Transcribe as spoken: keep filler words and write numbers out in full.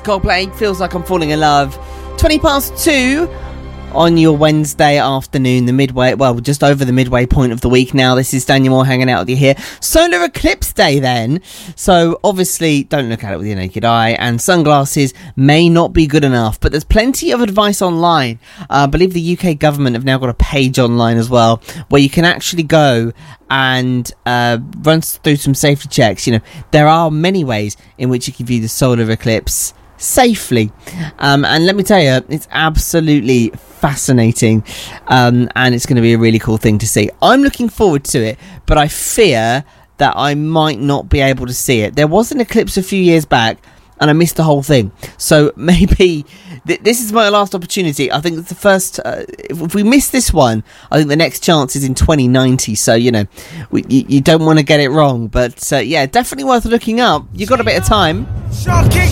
Coldplay. Feels Like I'm Falling in Love. twenty past two on your Wednesday afternoon, the midway, well, just over the midway point of the week now. This is Daniel Moore hanging out with you here. Solar eclipse day then. So obviously don't look at it with your naked eye, and sunglasses may not be good enough, but there's plenty of advice online. Uh, I believe the U K government have now got a page online as well where you can actually go and uh, run through some safety checks. You know, there are many ways in which you can view the solar eclipse safely, um, and let me tell you, it's absolutely fascinating, um, and it's going to be a really cool thing to see. I'm looking forward to it, but I fear that I might not be able to see it. There was an eclipse a few years back and I missed the whole thing, so maybe th- this is my last opportunity. I think it's the first, uh, if, if we miss this one, I think the next chance is in twenty ninety, so you know, we, you, you don't want to get it wrong, but uh, yeah, definitely worth looking up. You've got a bit of time. Shocking